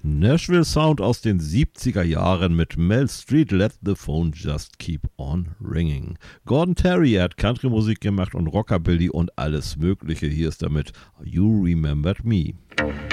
Nashville Sound aus den 70er Jahren mit Mel Street, Let the Phone Just Keep on Ringing. Gordon Terry hat Country-Musik gemacht und Rockabilly und alles Mögliche. Hier ist damit You Remembered Me.